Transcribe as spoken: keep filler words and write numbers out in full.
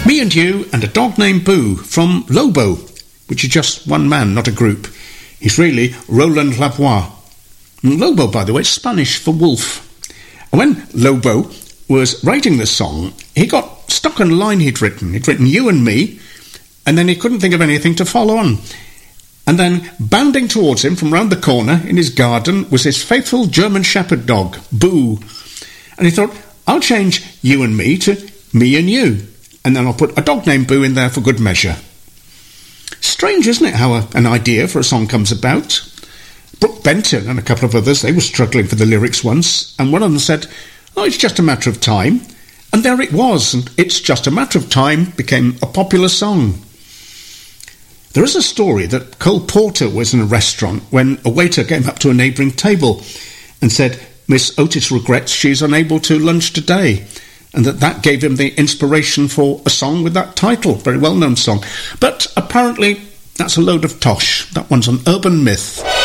Me and You and a Dog Named Boo from Lobo, which is just one man, not a group. He's really Roland Lavoie. Lobo, by the way, is Spanish for wolf. And when Lobo was writing this song, he got stuck on a line he'd written. He'd written You and Me, and then he couldn't think of anything to follow on. And then, bounding towards him from round the corner in his garden, was his faithful German shepherd dog, Boo. And he thought, I'll change You and Me to Me and You, and then I'll put a dog named Boo in there for good measure. Strange, isn't it, how a, an idea for a song comes about? Brooke Benton and a couple of others, they were struggling for the lyrics once, and one of them said, oh, it's just a matter of time. And there it was, and It's Just a Matter of Time became a popular song. There is a story that Cole Porter was in a restaurant when a waiter came up to a neighbouring table and said, Miss Otis regrets she's unable to lunch today, and that that gave him the inspiration for a song with that title, very well-known song. But apparently that's a load of tosh. That one's an urban myth.